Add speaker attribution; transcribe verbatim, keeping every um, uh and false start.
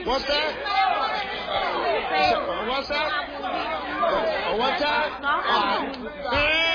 Speaker 1: What's that? So, what's that? Oh, one time? All right.